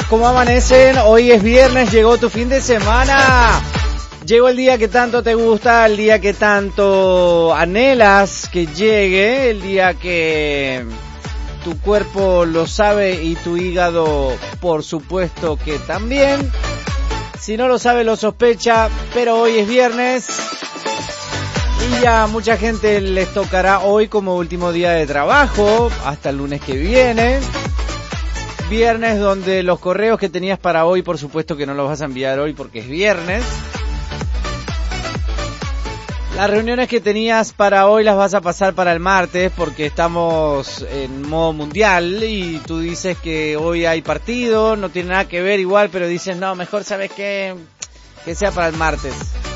¿Cómo amanecen? Hoy es viernes, llegó tu fin de semana. Llegó el día que tanto te gusta, el día que tanto anhelas que llegue, el día que tu cuerpo lo sabe y tu hígado, por supuesto que también. Si no lo sabe, lo sospecha, pero hoy es viernes y ya mucha gente les tocará hoy como último día de trabajo, hasta el lunes que viene. Viernes donde los correos que tenías para hoy, por supuesto que no los vas a enviar hoy porque es viernes. Las reuniones que tenías para hoy las vas a pasar para el martes porque estamos en modo mundial y tú dices que hoy hay partido, no tiene nada que ver igual, pero dices no, mejor sabes qué, que sea para el martes.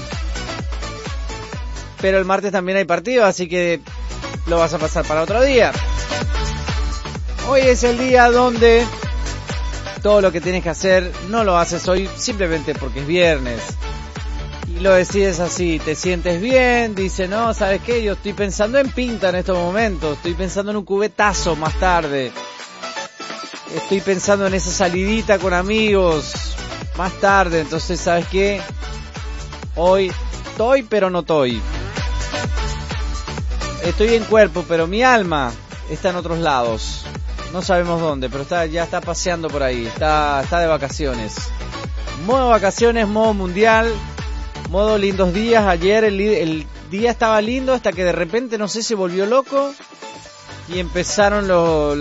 Pero el martes también hay partido, así que lo vas a pasar para otro día. Hoy es el día donde todo lo que tienes que hacer no lo haces hoy simplemente porque es viernes. Y lo decides así, te sientes bien, dices, no, ¿sabes qué? Yo estoy pensando en pinta en estos momentos, estoy pensando en un cubetazo más tarde. Estoy pensando en esa salidita con amigos más tarde, entonces, ¿sabes qué? Hoy estoy, pero no estoy. Estoy en cuerpo, pero mi alma está en otros lados. No sabemos dónde, pero ya está paseando por ahí, está de vacaciones. Modo vacaciones, modo mundial, modo lindos días. Ayer el día estaba lindo hasta que de repente, no sé, se volvió loco y empezaron los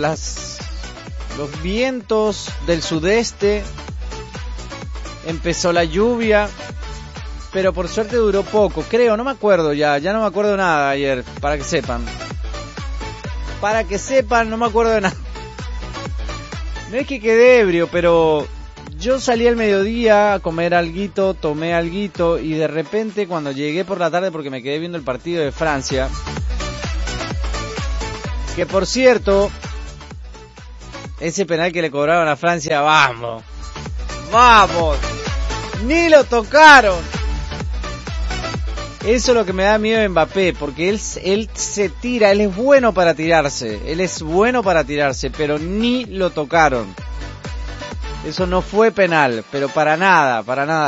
vientos del sudeste, empezó la lluvia, pero por suerte duró poco, creo, no me acuerdo ya no me acuerdo nada ayer, para que sepan, no me acuerdo de nada. No es que quedé ebrio, pero yo salí al mediodía a comer alguito, tomé alguito y de repente cuando llegué por la tarde, porque me quedé viendo el partido de Francia, que por cierto, ese penal que le cobraron a Francia, vamos, ni lo tocaron. Eso es lo que me da miedo de Mbappé, porque él se tira, él es bueno para tirarse, pero ni lo tocaron. Eso no fue penal, pero para nada.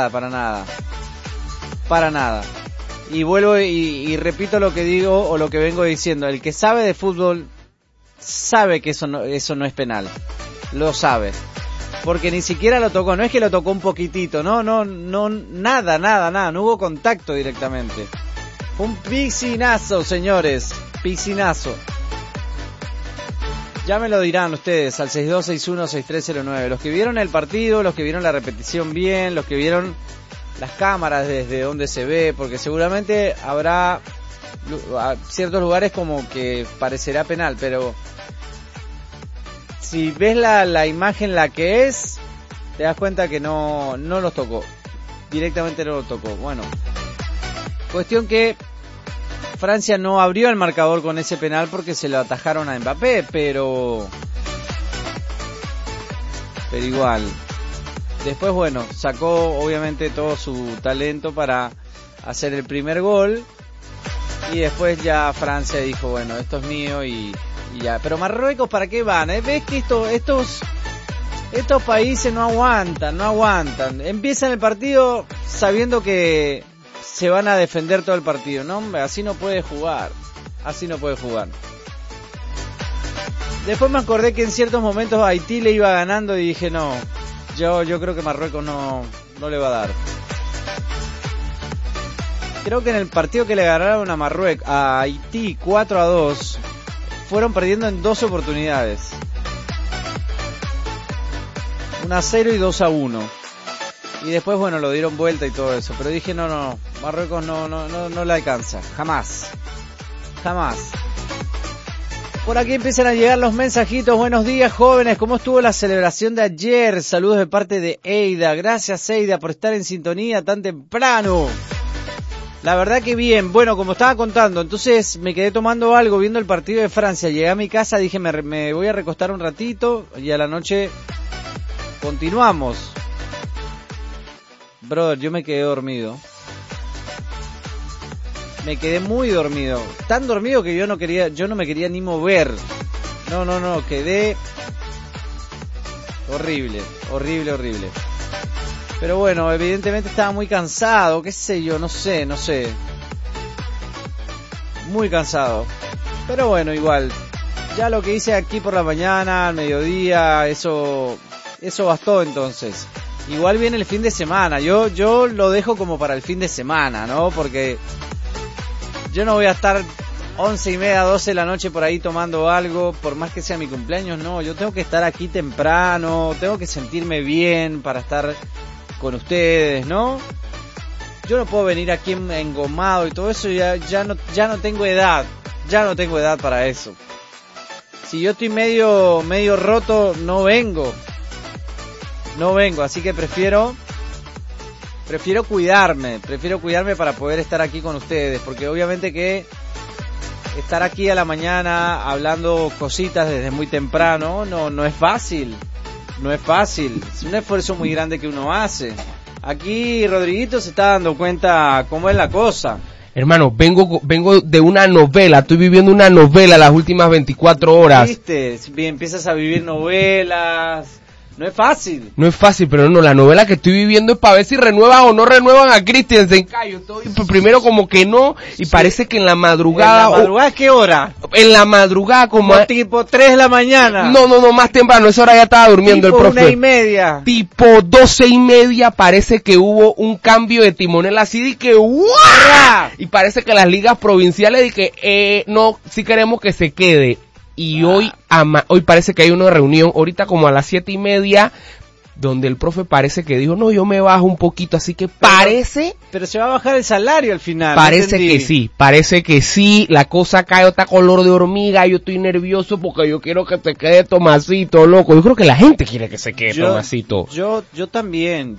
Y vuelvo y repito lo que digo o lo que vengo diciendo, el que sabe de fútbol sabe que eso no es penal, lo sabe. Porque ni siquiera lo tocó, no es que lo tocó un poquitito, no, nada, no hubo contacto directamente. Fue un piscinazo, señores, piscinazo. Ya me lo dirán ustedes al 6261-6309. Los que vieron el partido, los que vieron la repetición bien, los que vieron las cámaras desde donde se ve, porque seguramente habrá ciertos lugares como que parecerá penal, pero si ves la imagen la que es, te das cuenta que no los tocó. Directamente no los tocó. Bueno, cuestión que Francia no abrió el marcador con ese penal porque se lo atajaron a Mbappé, pero igual. Después, bueno, sacó obviamente todo su talento para hacer el primer gol y después ya Francia dijo, bueno, esto es mío y ya. Pero Marruecos, ¿para qué van? ¿Ves que estos países no aguantan? Empiezan el partido sabiendo que se van a defender todo el partido. No, hombre, así no puede jugar. Después me acordé que en ciertos momentos Haití le iba ganando y dije, no, yo creo que Marruecos no le va a dar. Creo que en el partido que le ganaron a Haití 4-2, fueron perdiendo en 2 oportunidades. 1-0 y 2-1. Y después, bueno, lo dieron vuelta y todo eso. Pero dije, no, Marruecos no le alcanza. Jamás. Por aquí empiezan a llegar los mensajitos. Buenos días, jóvenes. ¿Cómo estuvo la celebración de ayer? Saludos de parte de Eida. Gracias, Eida, por estar en sintonía tan temprano. La verdad que bien. Bueno, como estaba contando, entonces me quedé tomando algo viendo el partido de Francia. Llegué a mi casa, dije me voy a recostar un ratito y a la noche continuamos. Brother, yo me quedé dormido. Me quedé muy dormido. Tan dormido que yo no me quería ni mover. No, quedé Horrible. Pero bueno, evidentemente estaba muy cansado, qué sé yo, no sé. Muy cansado. Pero bueno, igual. Ya lo que hice aquí por la mañana, al mediodía, eso bastó entonces. Igual viene el fin de semana. Yo lo dejo como para el fin de semana, ¿no? Porque yo no voy a estar 11:30, 12 de la noche por ahí tomando algo, por más que sea mi cumpleaños, no. Yo tengo que estar aquí temprano, tengo que sentirme bien para estar con ustedes, ¿no? Yo no puedo venir aquí engomado y todo eso, ya no tengo edad. Ya no tengo edad para eso. Si yo estoy medio roto, no vengo, así que prefiero cuidarme para poder estar aquí con ustedes, porque obviamente que estar aquí a la mañana hablando cositas desde muy temprano no es fácil, es un esfuerzo muy grande que uno hace. Aquí Rodriguito se está dando cuenta cómo es la cosa. Hermano, vengo de una novela, estoy viviendo una novela las últimas 24 horas. ¿Viste? Empiezas a vivir novelas. No es fácil. No es fácil, pero no, la novela que estoy viviendo es para ver si renuevan o no renuevan a Christensen. Yo estoy primero como que no, y sí. Parece que en la madrugada... ¿En la madrugada qué hora? En la madrugada como tipo 3 de la mañana. No, más temprano, esa hora ya estaba durmiendo tipo el profe. 1:30. Tipo 12:30 parece que hubo un cambio de timonel así de que ¡guau! Y parece que las ligas provinciales de que no, sí queremos que se quede. Y hoy parece que hay una reunión, ahorita como a las 7:30, donde el profe parece que dijo, no, yo me bajo un poquito, así que parece... Pero se va a bajar el salario al final. Parece que sí, la cosa cae, está color de hormiga, yo estoy nervioso porque yo quiero que te quede Tomasito, loco. Yo creo que la gente quiere que se quede Tomasito. Yo también,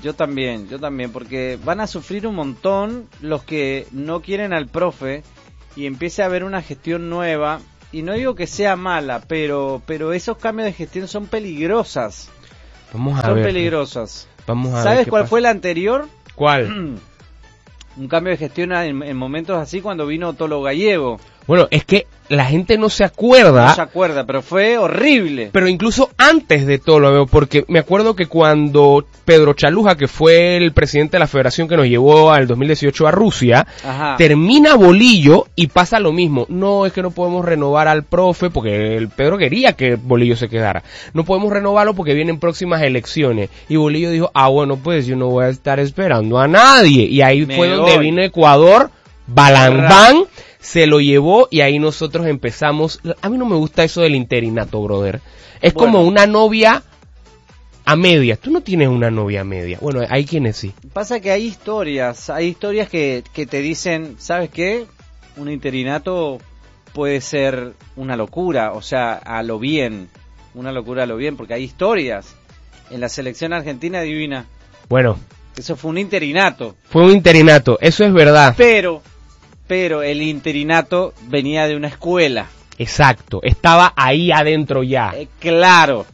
porque van a sufrir un montón los que no quieren al profe y empiece a haber una gestión nueva. Y no digo que sea mala, pero esos cambios de gestión son peligrosas. Vamos a ver. Son peligrosas. Vamos a ver. ¿Sabes cuál fue la anterior? ¿Cuál? Un cambio de gestión en momentos así cuando vino Tolo Gallego. Bueno, es que la gente no se acuerda. No se acuerda, pero fue horrible. Pero incluso antes de todo, porque me acuerdo que cuando Pedro Chaluja, que fue el presidente de la federación que nos llevó al 2018 a Rusia, ajá, termina Bolillo y pasa lo mismo. No, es que no podemos renovar al profe, porque el Pedro quería que Bolillo se quedara. No podemos renovarlo porque vienen próximas elecciones. Y Bolillo dijo, bueno, pues yo no voy a estar esperando a nadie. Y ahí fue donde vino Ecuador, Balambán, se lo llevó y ahí nosotros empezamos. A mí no me gusta eso del interinato, brother. Es como una novia a medias. Tú no tienes una novia a medias. Bueno, hay quienes sí. Pasa que hay historias que te dicen, ¿sabes qué? Un interinato puede ser una locura, o sea, a lo bien. Una locura a lo bien, porque hay historias. En la selección argentina divina. Bueno. Eso fue un interinato. Fue un interinato, eso es verdad. Pero el interinato venía de una escuela. Exacto, estaba ahí adentro ya. Claro.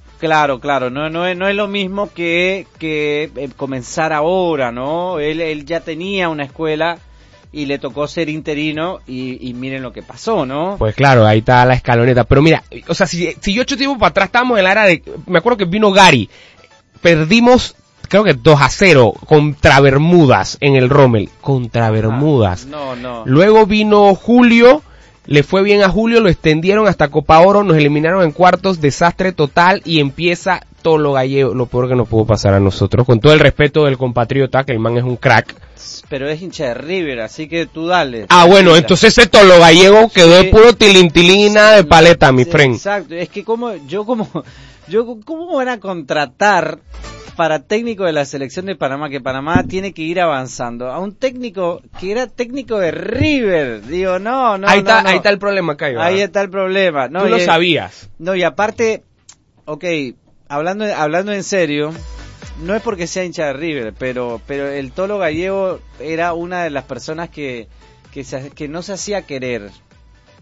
No es lo mismo que comenzar ahora, ¿no? Él ya tenía una escuela y le tocó ser interino y miren lo que pasó, ¿no? Pues claro, ahí está la escaloneta. Pero mira, o sea, si yo 8 tiempo para atrás estábamos en la era de... Me acuerdo que vino Gary, perdimos... Creo que 2-0 contra Bermudas en el Rommel. Contra Bermudas. No. Luego vino Julio, le fue bien a Julio, lo extendieron hasta Copa Oro, nos eliminaron en cuartos, desastre total, y empieza Tolo Gallego, lo peor que nos pudo pasar a nosotros, con todo el respeto del compatriota, que el man es un crack. Pero es hincha de River, así que tú dale. Bueno, entonces ese Tolo Gallego quedó de puro tilín y nada de paleta, mi friend. Exacto, es que ¿cómo van a contratar para técnico de la selección de Panamá, que Panamá tiene que ir avanzando, a un técnico que era técnico de River? Digo, no. Ahí está el problema, Cayo. Ahí está el problema. No, tú lo sabías. No, y aparte, hablando en serio, no es porque sea hincha de River, pero el Tolo Gallego era una de las personas que no se hacía querer.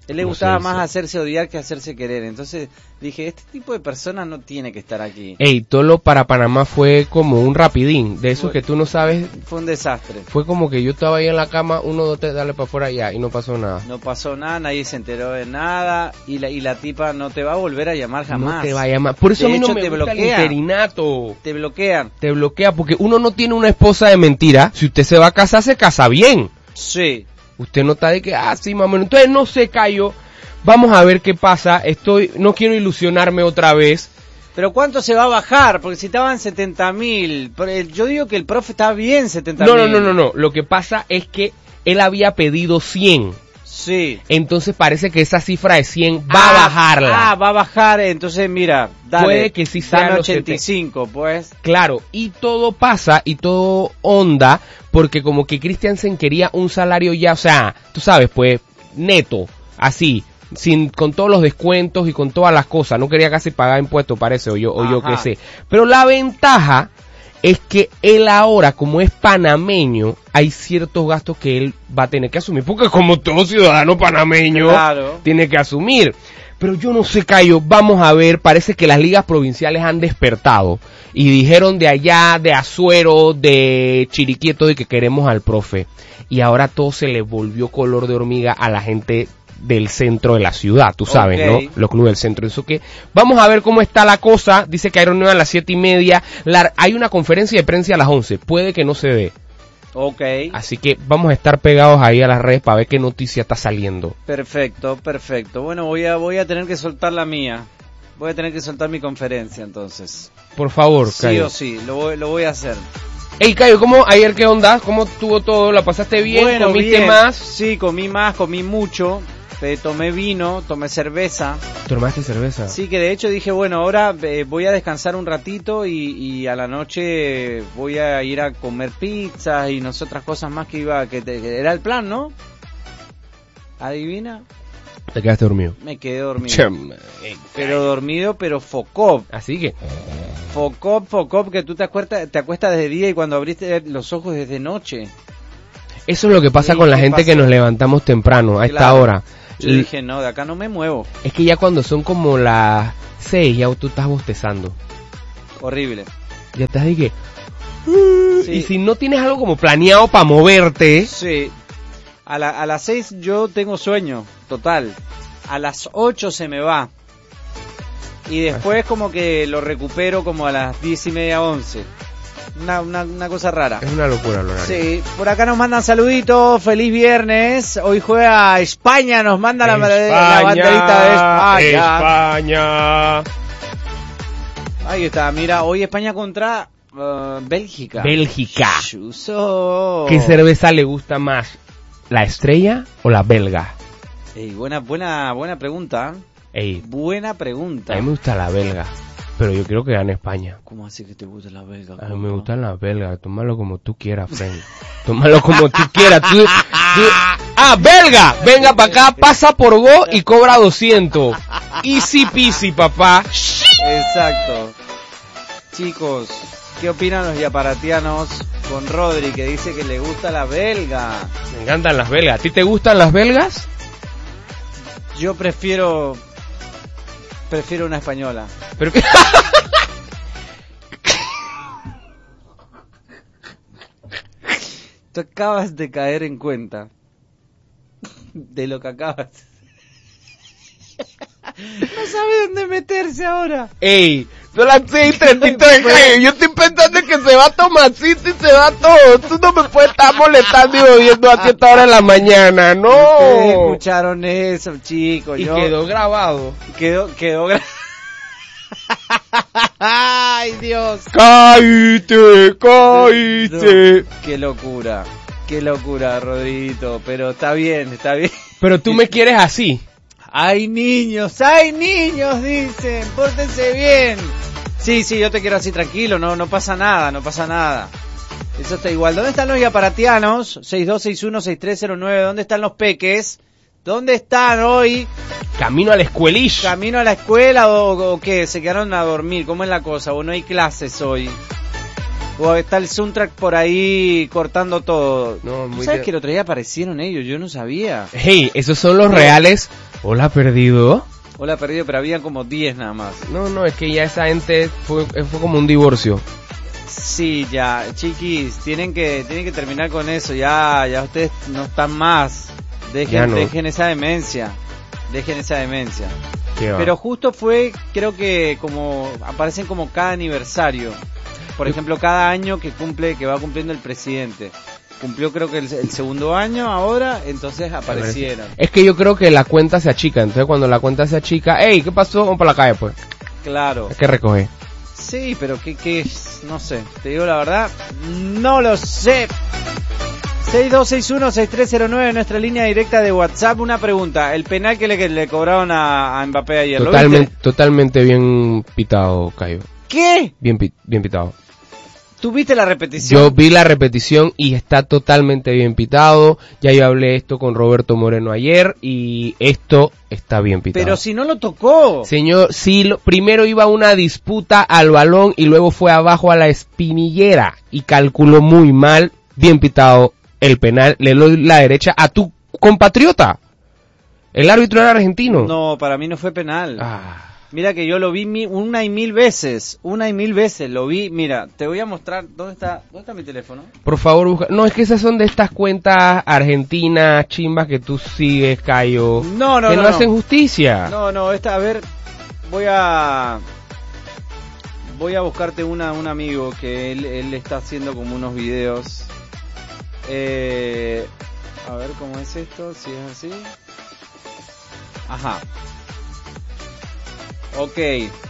Él le gustaba más hacerse odiar que hacerse querer. Entonces dije, este tipo de personas no tiene que estar aquí. Ey, Tolo para Panamá fue como un rapidín, de esos que tú no sabes. Fue un desastre. Fue como que yo estaba ahí en la cama, 1, 2, 3, dale para afuera ya, y no pasó nada. No pasó nada, nadie se enteró de nada, y la tipa no te va a volver a llamar jamás. No te va a llamar. Por eso De a mí no hecho, me te gusta bloquea. el interinato. Te bloquean. Te bloquea porque uno no tiene una esposa de mentira. Si usted se va a casar, se casa bien. Sí. Usted no está de que, sí, mamá. Entonces no se cayó. Vamos a ver qué pasa. No quiero ilusionarme otra vez. Pero ¿cuánto se va a bajar? Porque si estaban 70.000, yo digo que el profe está bien 70.000. No. Lo que pasa es que él había pedido 100. Sí. Entonces parece que esa cifra de 100 va a bajarla. Va a bajar, entonces mira, dale. Puede que sí sea dame los 85, pues. Claro, y todo pasa y todo onda porque como que Christiansen quería un salario ya, o sea, tú sabes, pues, neto, así, con todos los descuentos y con todas las cosas, no quería casi pagar impuestos, parece, o yo qué sé. Pero la ventaja es que él ahora, como es panameño, hay ciertos gastos que él va a tener que asumir, porque como todo ciudadano panameño, claro, tiene que asumir. Pero yo no sé, Cayo, vamos a ver, parece que las ligas provinciales han despertado y dijeron de allá, de Azuero, de Chiriquí, todo, y que queremos al profe. Y ahora todo se le volvió color de hormiga a la gente del centro de la ciudad, tú sabes, ¿no? Los clubes del centro, eso que vamos a ver cómo está la cosa. Dice que hay reunión a las 7:30, hay una conferencia de prensa a las 11, puede que no se dé. Okay. Así que vamos a estar pegados ahí a las redes para ver qué noticia está saliendo. Perfecto. Bueno, voy a tener que soltar la mía. Voy a tener que soltar mi conferencia, entonces. Por favor, Cayo. Sí o sí, lo voy a hacer. Ey, Cayo, ¿cómo ayer qué onda? ¿Cómo estuvo todo? ¿La pasaste bien? Bueno, ¿Comiste bien. más? Sí, comí mucho. Tomé vino, tomé cerveza. ¿Tomaste cerveza? Sí, que de hecho dije, bueno, ahora voy a descansar un ratito y a la noche voy a ir a comer pizzas y no sé, otras cosas más que que era el plan, ¿no? ¿Adivina? ¿Te quedaste dormido? Me quedé dormido. Pero dormido, pero focop. Así que... Focop, que tú te acuestas de día y cuando abriste los ojos desde noche. Eso es lo que pasa con la gente que nos levantamos temprano, a esta hora. Yo dije, no, de acá no me muevo. Es que ya cuando son como las 6, ya tú estás bostezando. Horrible. Ya estás de que... Sí. Y si no tienes algo como planeado para moverte... Sí. A las 6 yo tengo sueño, total. A las 8 se me va. Y después como que lo recupero como a las 10:30, 11. Una cosa rara. Es una locura el horario. Sí, por acá nos mandan saluditos, feliz viernes. Hoy juega España, nos manda la banderita de España. Ahí está, mira, hoy España contra Bélgica. Chuso. ¿Qué cerveza le gusta más? ¿La Estrella o la belga? Ey, buena pregunta. Ey, buena pregunta. A mí me gusta la belga, pero yo quiero que gane España. ¿Cómo así que te gusta la belga? A mí me gustan las belgas, tómalo como tú quieras, friend. Tómalo como tú quieras. ¡Belga! Venga para acá, pasa por Go y cobra 200. Easy peasy, papá. Exacto. Chicos, ¿qué opinan los yaparatianos con Rodri, que dice que le gusta la belga? Me encantan las belgas. ¿A ti te gustan las belgas? Yo prefiero una española. Pero que... Tú acabas de caer en cuenta de lo que acabas. No sabe dónde meterse ahora. Ey, son las 6:33. Yo estoy pensando que se va Tomasito y se va todo. Tú no me puedes estar molestando y jodiendo a esta hora de la mañana, no. Ustedes escucharon eso, chicos. Y quedó grabado. Quedó grabado. Ay, Dios. Cállate. No, qué locura, Rodriguito. Pero está bien. Pero tú me quieres así. Hay niños, dicen, pórtense bien. Sí, yo te quiero así tranquilo, no pasa nada. Eso está igual. ¿Dónde están los yaparatianos? 6261-6309, ¿dónde están los peques? ¿Dónde están hoy? Camino a la escuelish. ¿Camino a la escuela o qué? ¿Se quedaron a dormir? ¿Cómo es la cosa? ¿O no hay clases hoy? ¿O está el soundtrack por ahí cortando todo? No, ¿Tú sabes que el otro día aparecieron ellos? Yo no sabía. Hey, esos son los reales Hola, perdido. Hola, perdido, pero había como 10 nada más. No, es que ya esa gente fue como un divorcio. Sí, ya, chiquis, tienen que terminar con eso, ya ustedes no están más. Dejen esa demencia. Pero justo fue, creo que como aparecen como cada aniversario. Por ejemplo, cada año que va cumpliendo el presidente. Cumplió creo que el segundo año ahora, entonces aparecieron. Es que yo creo que la cuenta se achica, entonces cuando la cuenta se achica, ¡ey! ¿Qué pasó? Vamos para la calle pues. Claro. Hay que recoger. Sí, pero ¿qué? No sé, te digo la verdad, no lo sé. 6261-6309, nuestra línea directa de WhatsApp. Una pregunta, el penal que le cobraron a Mbappé ayer, ¿lo viste? Totalmente bien pitado, Cayo. ¿Qué? Bien pitado. ¿Tú viste la repetición? Yo vi la repetición y está totalmente bien pitado. Ya yo hablé esto con Roberto Moreno ayer y esto está bien pitado. Pero si no lo tocó. Señor, sí, primero iba una disputa al balón y luego fue abajo a la espinillera y calculó muy mal. Bien pitado el penal. Le doy la derecha a tu compatriota. El árbitro era argentino. No, para mí no fue penal. Mira que yo lo vi una y mil veces lo vi. Mira, te voy a mostrar, ¿dónde está mi teléfono? Por favor, busca. No, es que esas son de estas cuentas argentinas chimbas que tú sigues, Cayo. No, que no hacen justicia. No, esta, a ver, voy a buscarte un amigo que él está haciendo como unos videos. A ver cómo es esto, si es así. Ajá. Ok.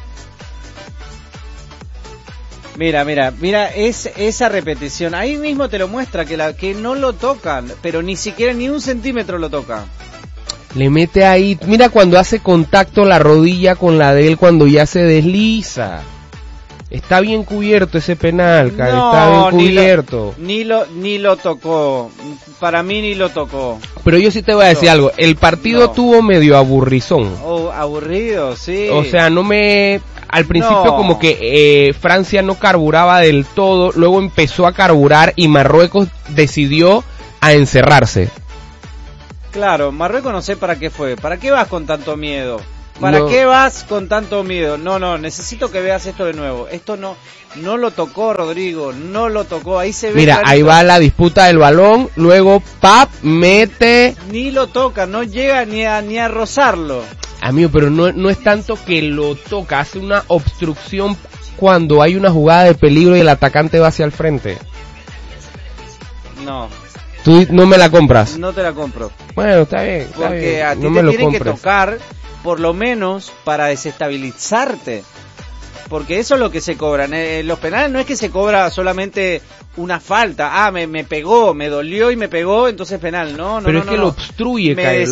Mira, esa repetición. Ahí mismo te lo muestra que no lo tocan, pero ni siquiera ni un centímetro lo toca. Le mete ahí, mira cuando hace contacto la rodilla con la de él cuando ya se desliza. Está bien cubierto ese penal, cara. No, está bien cubierto. Ni lo tocó. Para mí ni lo tocó. Pero yo sí te voy a decir algo. El partido tuvo medio aburrizón. Oh, aburrido, sí. O sea, al principio como que Francia no carburaba del todo, luego empezó a carburar y Marruecos decidió a encerrarse. Claro, Marruecos no sé para qué fue. ¿Para qué vas con tanto miedo? ¿Para qué vas con tanto miedo? No, necesito que veas esto de nuevo. Esto no lo tocó, Rodrigo, no lo tocó. Ahí se ve. Mira, clarito. Ahí va la disputa del balón, luego mete. Ni lo toca, no llega ni a rozarlo. Amigo, pero no es tanto que lo toca, hace una obstrucción cuando hay una jugada de peligro y el atacante va hacia el frente. No. ¿Tú no me la compras? No te la compro. Bueno, está bien. Porque a ti no te me lo tienen compres. que tocar, por lo menos, para desestabilizarte. Porque eso es lo que se cobran. Los penales no es que se cobra solamente una falta. Me pegó, me dolió y me pegó, entonces penal. No. Pero es que lo obstruye,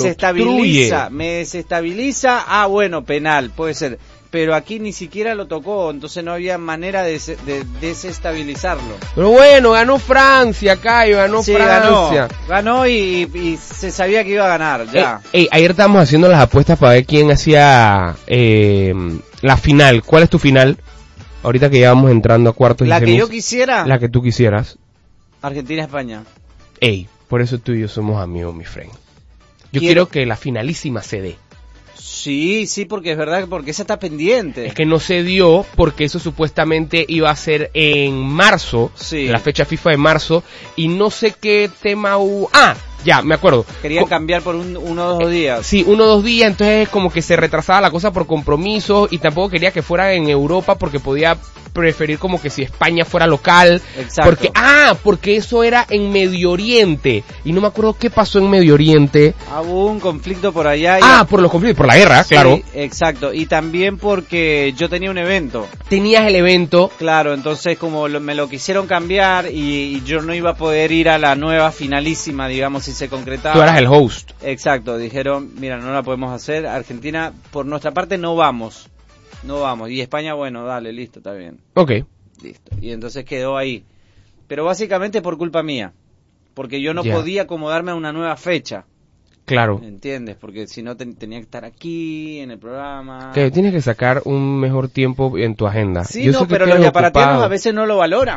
Me desestabiliza. Bueno, penal, puede ser. Pero aquí ni siquiera lo tocó, entonces no había manera de desestabilizarlo. Pero bueno, ganó Francia, Cayo, ganó Francia. Ganó y se sabía que iba a ganar, ya. Ayer estábamos haciendo las apuestas para ver quién hacía la final. ¿Cuál es tu final? Ahorita que ya vamos entrando a cuartos y semis. ¿La que yo quisiera? La que tú quisieras. Argentina-España. Por eso tú y yo somos amigos, mi friend. Yo quiero que la finalísima se dé. Sí, porque es verdad, porque esa está pendiente. Es que no se dio porque eso supuestamente iba a ser en marzo, la fecha FIFA de marzo, y no sé qué tema hubo. Ya, me acuerdo. Querían cambiar por 1 o 2 días. Sí, 1 o 2 días, entonces como que se retrasaba la cosa por compromisos y tampoco quería que fuera en Europa porque podía preferir como que si España fuera local. Exacto. Porque eso era en Medio Oriente y no me acuerdo qué pasó en Medio Oriente. Hubo un conflicto por allá. Por los conflictos, por la guerra, sí, claro. Exacto, y también porque yo tenía un evento. Tenías el evento. Claro, entonces como me lo quisieron cambiar y yo no iba a poder ir a la nueva finalísima, digamos, si se concretaba. Tú eras el host. Exacto, dijeron, mira, no la podemos hacer. Argentina, por nuestra parte, no vamos. Y España, bueno, dale, listo, está bien. Ok. Listo. Y entonces quedó ahí. Pero básicamente por culpa mía. Porque yo no podía acomodarme a una nueva fecha. Claro. ¿Entiendes? Porque si no tenía que estar aquí, en el programa. Que tienes que sacar un mejor tiempo en tu agenda. Sí, pero los yaparatianos a veces no lo valoran.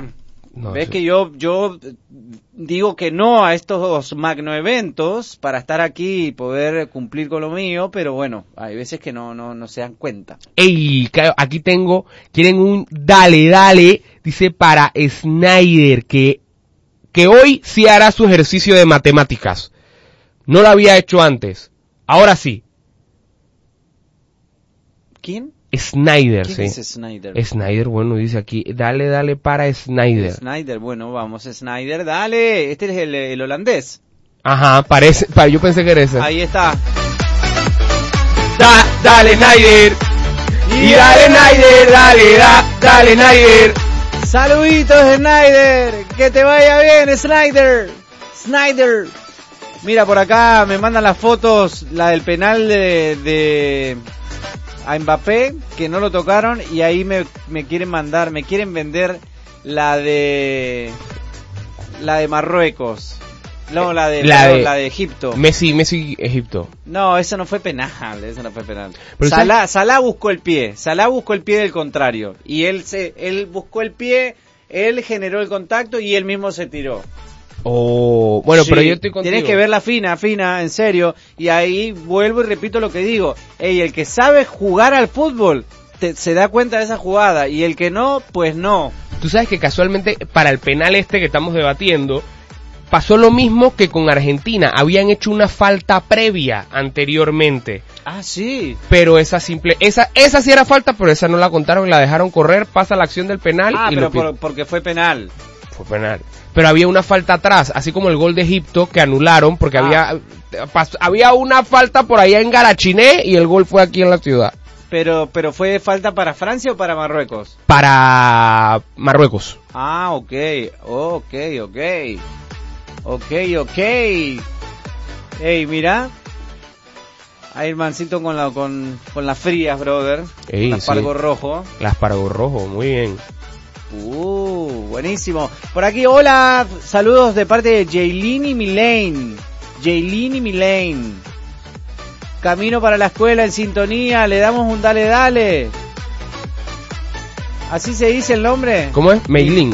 No, ves que yo digo que no a estos magno eventos para estar aquí y poder cumplir con lo mío, pero bueno, hay veces que no se dan cuenta. Ey, aquí quieren un dale, dice para Snyder, que hoy sí hará su ejercicio de matemáticas. No lo había hecho antes, ahora sí. ¿Quién? Snyder, ¿Quién sí. es Snyder? Snyder, bueno, dice aquí, dale para Snyder. Snyder, bueno, vamos, Snyder, dale. Este es el holandés. Ajá, yo pensé que era ese. Ahí está. Dale Snyder. Y dale Snyder, dale Snyder. Saluditos, Snyder. Que te vaya bien, Snyder. Mira, por acá me mandan las fotos, la del penal de a Mbappé, que no lo tocaron, y ahí me quieren vender la de Marruecos. No, la de Egipto. Messi, Egipto. No, eso no fue penal. Salah buscó el pie del contrario, y él buscó el pie, él generó el contacto y él mismo se tiró. Oh, bueno, sí, pero yo estoy contigo. Tienes que verla fina, en serio. Y ahí vuelvo y repito lo que digo. El que sabe jugar al fútbol se da cuenta de esa jugada. Y el que no, pues no. Tú sabes que casualmente para el penal que estamos debatiendo, pasó lo mismo que con Argentina. Habían hecho una falta previa anteriormente. Ah, sí. Pero esa sí era falta, pero esa no la contaron y la dejaron correr. Pasa la acción del penal. Ah, pero porque fue penal. Fue penal. Pero había una falta atrás, así como el gol de Egipto que anularon porque había una falta por allá en Garachiné y el gol fue aquí en la ciudad. Pero ¿fue falta para Francia o para Marruecos? Para Marruecos. Ah, ok. Ey, mira. Ahí el mancito con las frías, brother. Ey, el aspargo rojo. El aspargo rojo, muy bien. Buenísimo. Por aquí, hola, saludos de parte de Jaylin y Milane. Camino para la escuela en sintonía, le damos un dale. ¿Así se dice el nombre? ¿Cómo es? Jaylin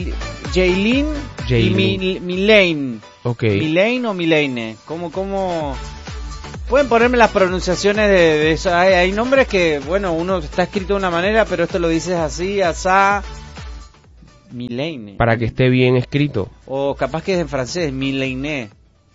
y Milane. Ok. Milane o Milane. ¿Cómo? Pueden ponerme las pronunciaciones de eso. Hay nombres que, bueno, uno está escrito de una manera, pero esto lo dices así, asá. Milane. Para que esté bien escrito. O capaz que es en francés, Milane.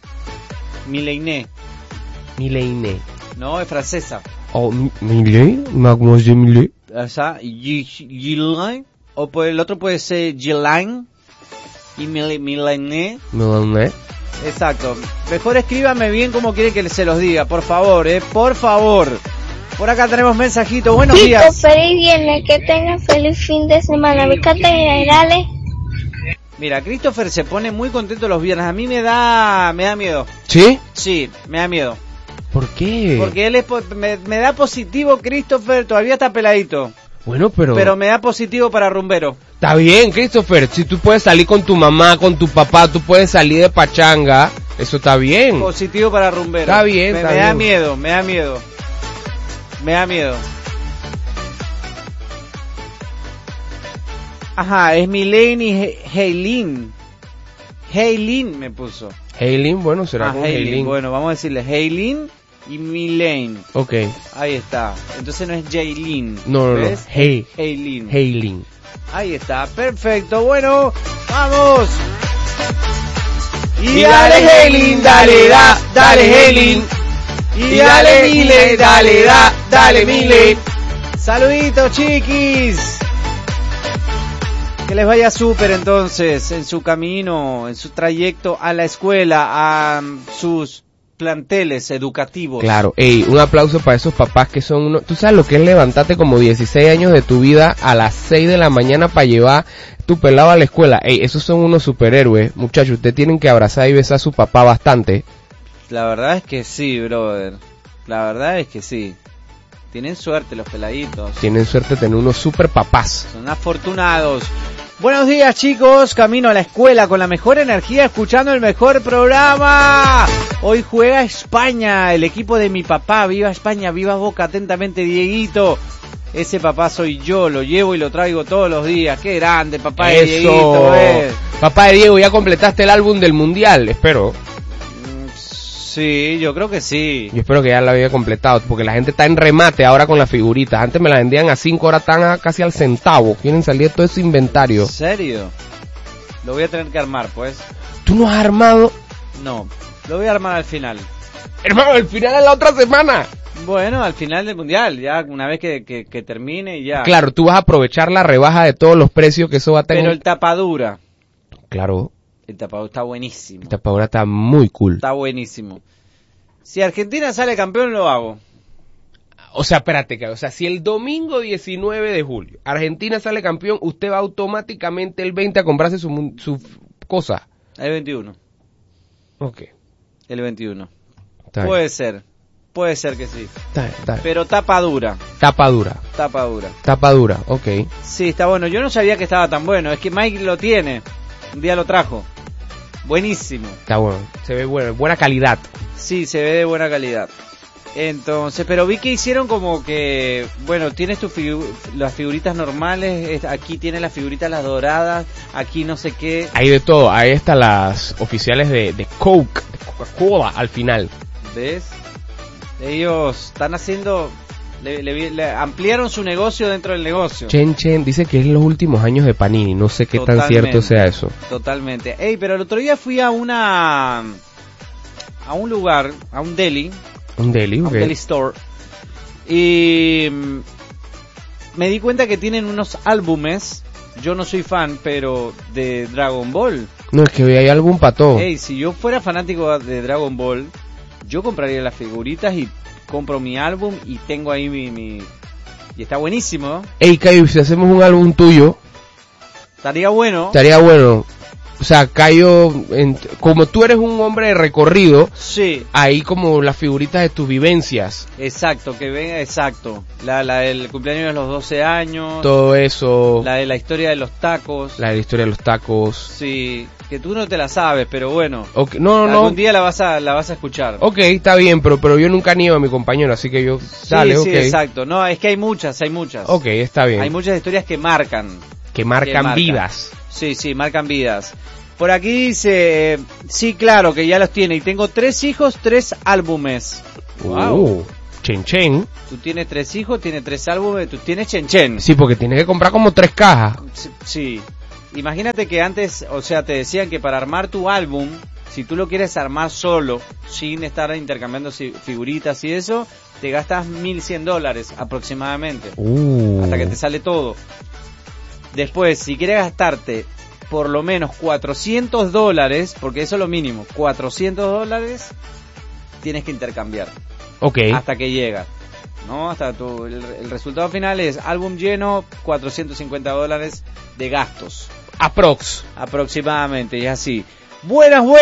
No, es francesa. Oh, Milane, Mademoiselle Milane. Asá, Gilane. O por el otro puede ser Gilane y Milane. Exacto. Mejor escríbame bien como quieren que se los diga, por favor, por favor. Por acá tenemos mensajito. Buenos días. Feliz viernes, que tengan feliz fin de semana. Me encanta y dale. Mira, Christopher se pone muy contento los viernes. A mí me da miedo. ¿Sí? Sí, me da miedo. ¿Por qué? Porque él me da positivo, Christopher, todavía está peladito. Bueno, pero me da positivo para rumbero. Está bien, Christopher, si tú puedes salir con tu mamá, con tu papá, tú puedes salir de pachanga, eso está bien. Positivo para rumbero. Está bien, me da miedo. Ajá, es Milane y Jaylin. Jaylin me puso. Jaylin, bueno, será con Jaylin. Bueno, vamos a decirle Jaylin y Milane. Ok. Ahí está. Entonces no es Jaylin. No. Jaylin. Jaylin. Ahí está, perfecto. Bueno, vamos. Y dale Jaylin, dale Jaylin. Y dale Mile, dale Mile. Saluditos, chiquis. Que les vaya súper entonces en su camino, en su trayecto a la escuela, a sus planteles educativos. Claro, un aplauso para esos papás que son unos... ¿Tú sabes lo que es levantarte como 16 años de tu vida a las 6 de la mañana para llevar tu pelado a la escuela? Esos son unos superhéroes, muchachos. Ustedes tienen que abrazar y besar a su papá bastante. La verdad es que sí, brother. La verdad es que sí. Tienen suerte los peladitos. Tienen suerte de tener unos super papás. Son afortunados. Buenos días, chicos, camino a la escuela con la mejor energía, escuchando el mejor programa. Hoy juega España, el equipo de mi papá. Viva España, viva Boca, atentamente Dieguito. Ese papá soy yo, lo llevo y lo traigo todos los días. Qué grande, papá de Dieguito, Papá de Diego, ya completaste el álbum del Mundial, espero. Sí, yo creo que sí. Yo espero que ya lo había completado, porque la gente está en remate ahora con las figuritas. Antes me las vendían a 5, ahora están casi al centavo. Quieren salir todo ese inventario. ¿En serio? Lo voy a tener que armar, pues. ¿Tú no has armado? No, lo voy a armar al final. Hermano, el final es la otra semana. Bueno, al final del mundial, ya una vez que termine y ya. Claro, tú vas a aprovechar la rebaja de todos los precios que eso va a tener. Pero el tapadura. Claro. El tapadura está buenísimo. El tapadura está muy cool. Está buenísimo. Si Argentina sale campeón, lo hago. O sea, espérate, o sea, si el domingo 19 de julio Argentina sale campeón, usted va automáticamente el 20 a comprarse su cosa. El 21. Ok. El 21. Está Puede bien. ser. Puede ser que sí. Está bien. Pero tapa dura. Tapa dura. Tapa dura, ok. Sí, está bueno. Yo no sabía que estaba tan bueno. Es que Mike lo tiene. Un día lo trajo. Buenísimo. Está bueno. Se ve bueno. Buena calidad. Sí, se ve de buena calidad. Entonces, pero vi que hicieron como que, bueno, tienes las figuritas normales, aquí tienes las figuritas las doradas, aquí no sé qué. Hay de todo. Ahí están las oficiales de Coke, de Coca-Cola al final. ¿Ves? Ellos están haciendo, le ampliaron su negocio dentro del negocio. Chen dice que es los últimos años de Panini. No sé qué tan cierto sea eso. Totalmente. Ey, pero el otro día fui a un lugar, a un deli. Un deli, un deli store. Y me di cuenta que tienen unos álbumes. Yo no soy fan, pero de Dragon Ball. No, es que hay álbum para todo. Ey, si yo fuera fanático de Dragon Ball, yo compraría las figuritas y compro mi álbum y tengo ahí mi... Y está buenísimo. Ey, Cayo, si hacemos un álbum tuyo... Estaría bueno. Estaría bueno. O sea, Cayo, como tú eres un hombre de recorrido, sí, ahí como las figuritas de tus vivencias. Exacto, que venga, exacto. La del cumpleaños de los 12 años. Todo eso. La de la historia de los tacos. La de la historia de los tacos. Sí, que tú no te la sabes, pero bueno. Okay. No. Algún día la vas a escuchar. Ok, está bien, pero yo nunca niego a mi compañero, así que yo... Dale, sí, exacto. No, es que hay muchas. Ok, está bien. Hay muchas historias que marcan. Que marcan vidas. Sí, marcan vidas. Por aquí dice, sí, claro, que ya los tiene. Y tengo 3 hijos, 3 álbumes. Wow. Chen. Tú tienes 3 hijos, tienes 3 álbumes, tú tienes Chen. Sí, porque tienes que comprar como 3 cajas. Sí. Imagínate que antes, o sea, te decían que para armar tu álbum, si tú lo quieres armar solo, sin estar intercambiando figuritas y eso, te gastas $1,100 aproximadamente. Hasta que te sale todo. Después, si quieres gastarte por lo menos $400, porque eso es lo mínimo, $400, tienes que intercambiar. Ok. Hasta que llega, ¿no? Hasta el resultado final es álbum lleno, $450 de gastos. Aproximadamente, y así. Buenas.